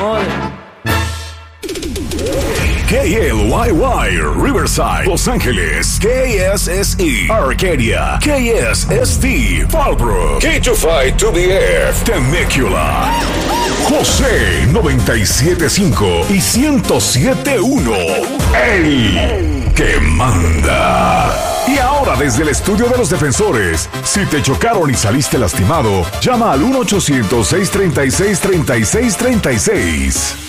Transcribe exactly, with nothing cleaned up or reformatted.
K L Y Y, Riverside, Los Ángeles, K S S E, Arcadia, K S S T, Fallbrook, K two five two B F, Temecula, José noventa y siete punto cinco y ciento siete punto uno, el que manda. Y ahora desde el estudio de los defensores, si te chocaron y saliste lastimado, llama al uno ochocientos, seiscientos treinta y seis, treinta y seis treinta y seis.